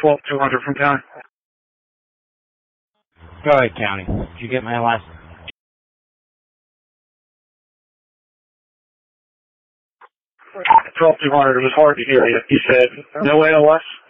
12200 from county. Go ahead, County. Did you get my last? 12200, it was hard to hear you. You said no ALS?